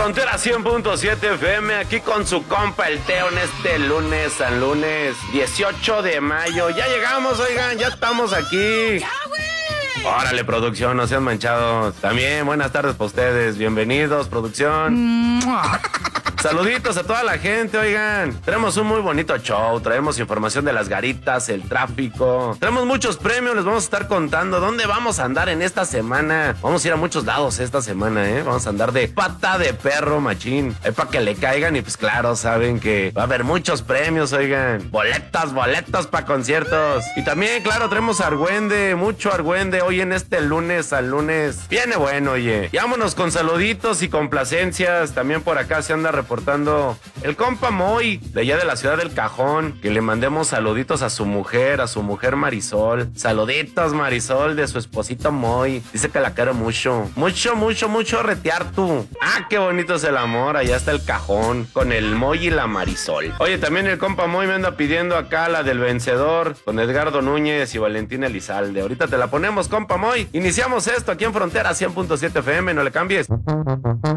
Frontera 100.7 FM, aquí con su compa el Teo en este lunes, San Lunes 18 de mayo. Ya llegamos, oigan, ya estamos aquí. ¡Ya, güey! Órale, producción, no sean manchados. También buenas tardes para ustedes, bienvenidos, producción. Saluditos a toda la gente, oigan. Tenemos un muy bonito show, traemos información de las garitas, el tráfico. Tenemos muchos premios, les vamos a estar contando dónde vamos a andar en esta semana. Vamos a ir a muchos lados esta semana, Vamos a andar de pata de perro, machín. Para que le caigan y pues claro, saben que va a haber muchos premios, oigan. Boletos para conciertos. Y también, claro, tenemos argüende, mucho argüende hoy en este lunes al lunes. Viene bueno, oye. Y vámonos con saluditos y complacencias. También por acá se anda reportando el compa Moy, de allá de la ciudad del Cajón, que le mandemos saluditos a su mujer Marisol. Saluditos, Marisol, de su esposito Moy. Dice que la quiero mucho. Mucho retear tú. Ah, qué bonito es el amor. Allá está el Cajón, con el Moy y la Marisol. Oye, también el compa Moy me anda pidiendo acá la del vencedor, con Edgardo Núñez y Valentín Elizalde. Ahorita te la ponemos, compa Moy. Iniciamos esto aquí en Frontera 100.7 FM, no le cambies.